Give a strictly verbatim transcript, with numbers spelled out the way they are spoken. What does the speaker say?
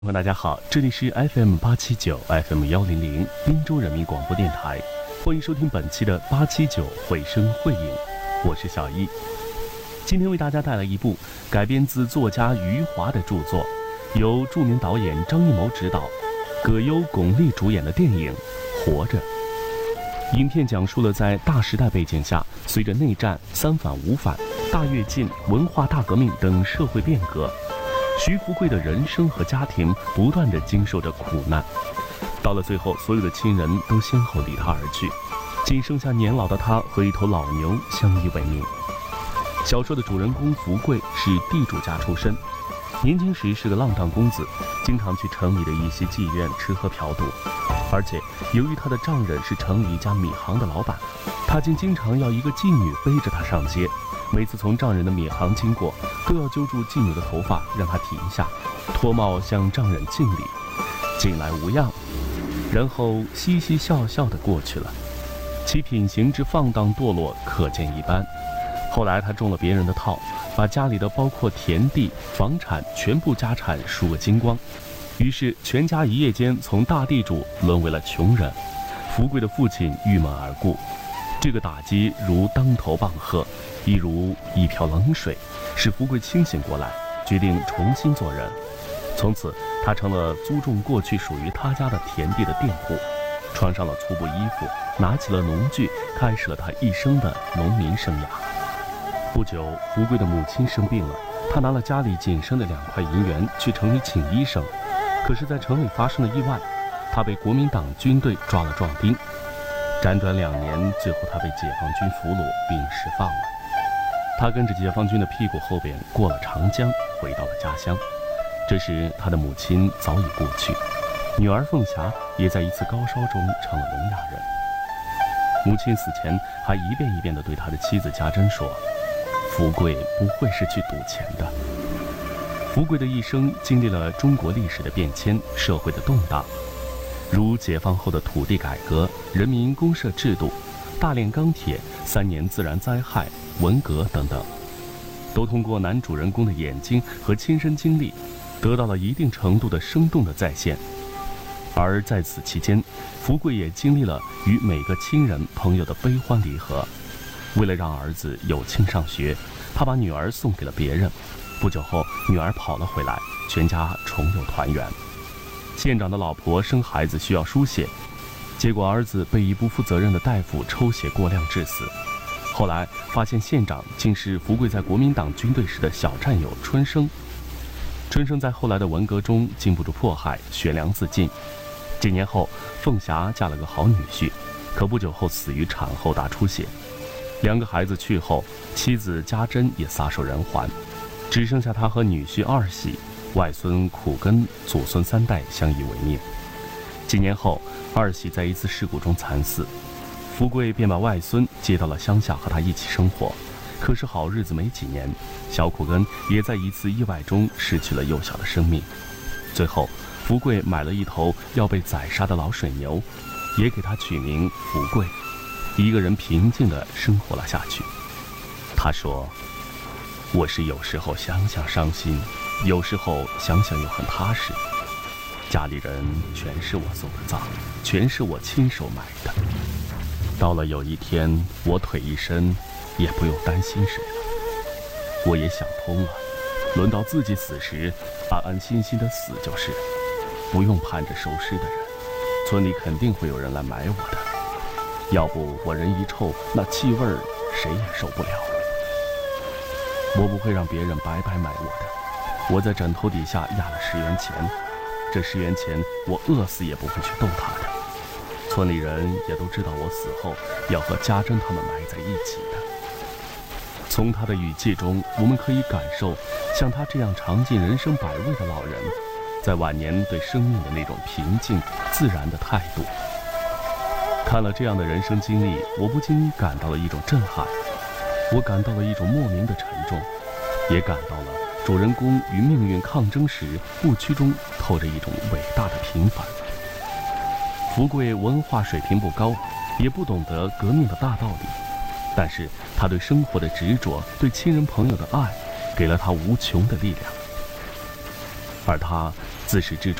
朋友大家好，这里是 F M 八七九 F M 幺零零滨州人民广播电台，欢迎收听本期的八七九绘声绘影，我是小易。今天为大家带来一部改编自作家余华的著作，由著名导演张艺谋执导，葛优、巩俐主演的电影《活着》。影片讲述了在大时代背景下，随着内战、三反五反、大跃进、文化大革命等社会变革，徐福贵的人生和家庭不断地经受着苦难，到了最后，所有的亲人都先后离他而去，仅剩下年老的他和一头老牛相依为命。小说的主人公福贵是地主家出身，年轻时是个浪荡公子，经常去城里的一些妓院吃喝嫖赌，而且由于他的丈人是城里一家米行的老板，他竟经常要一个妓女背着他上街，每次从丈人的米行经过，都要揪住妓女的头发让她停下，脱帽向丈人敬礼，进来无恙，然后嘻嘻笑笑地过去了。其品行之放荡堕落可见一斑。后来他中了别人的套，把家里的包括田地、房产全部家产输个精光，于是全家一夜间从大地主沦为了穷人。福贵的父亲郁闷而故，这个打击如当头棒喝，亦如一瓢冷水，使福贵清醒过来，决定重新做人。从此他成了租种过去属于他家的田地的佃户，穿上了粗布衣服，拿起了农具，开始了他一生的农民生涯。不久，福贵的母亲生病了，他拿了家里仅剩的两块银元去城里请医生，可是在城里发生了意外，他被国民党军队抓了壮丁，辗转两年，最后他被解放军俘虏并释放了。他跟着解放军的屁股后边过了长江，回到了家乡。这时他的母亲早已故去，女儿凤霞也在一次高烧中成了聋哑人。母亲死前还一遍一遍地对他的妻子家珍说，福贵不会是去赌钱的。福贵的一生经历了中国历史的变迁，社会的动荡，如解放后的土地改革、人民公社制度、大炼钢铁、三年自然灾害、文革等等，都通过男主人公的眼睛和亲身经历，得到了一定程度的生动的再现。而在此期间，福贵也经历了与每个亲人朋友的悲欢离合。为了让儿子有庆上学，他把女儿送给了别人。不久后，女儿跑了回来，全家重又团圆。县长的老婆生孩子需要输血，结果儿子被一不负责任的大夫抽血过量致死。后来发现县长竟是福贵在国民党军队时的小战友春生。春生在后来的文革中经不住迫害，悬梁自尽。几年后，凤霞嫁了个好女婿，可不久后死于产后大出血。两个孩子去后，妻子家珍也撒手人寰，只剩下他和女婿二喜，外孙苦根，祖孙三代相依为命。几年后，二喜在一次事故中惨死，福贵便把外孙接到了乡下和他一起生活。可是好日子没几年，小苦根也在一次意外中失去了幼小的生命。最后，福贵买了一头要被宰杀的老水牛，也给他取名福贵，一个人平静地生活了下去。他说，我是有时候想想伤心，有时候想想又很踏实。家里人全是我送的葬，全是我亲手埋的。到了有一天我腿一伸，也不用担心谁了。我也想通了，轮到自己死时，安安心心的死就是，不用盼着收尸的人，村里肯定会有人来埋我的。要不我人一臭，那气味儿谁也受不了。我不会让别人白白埋我的，我在枕头底下压了十元钱，这十元钱我饿死也不会去动它的。村里人也都知道我死后要和家珍他们埋在一起的。从他的语气中，我们可以感受像他这样尝尽人生百味的老人，在晚年对生命的那种平静自然的态度。看了这样的人生经历，我不禁感到了一种震撼，我感到了一种莫名的沉重，也感到了主人公与命运抗争时不屈中透着一种伟大的平凡。福贵文化水平不高，也不懂得革命的大道理，但是他对生活的执着，对亲人朋友的爱，给了他无穷的力量。 而他自始至终